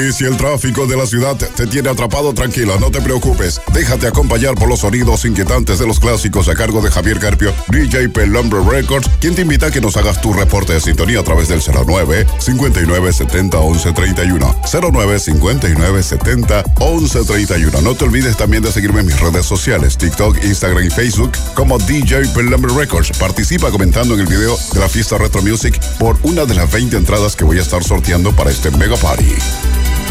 Y si el tráfico de la ciudad te tiene atrapado, tranquilo, no te preocupes. Déjate acompañar por los sonidos inquietantes de los clásicos a cargo de Javier Carpio, DJ Pelumbre Records, quien te invita a que nos hagas tu reporte de sintonía a través del 09-5970-1131. 09-5970-1131. No te olvides también de seguirme en mis redes sociales, TikTok, Instagram y Facebook como DJ Pelumbre Records. Participa comentando en el video de la fiesta Retro Music por una de las 20 entradas que voy a estar sorteando para este Mega Party.